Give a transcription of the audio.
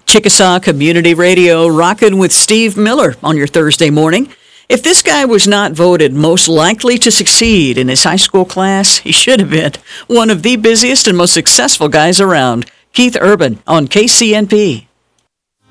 Chickasaw Community Radio, rocking with Steve Miller on your Thursday morning. If this guy was not voted most likely to succeed in his high school class, he should have been one of the busiest and most successful guys around. Keith Urban on KCNP.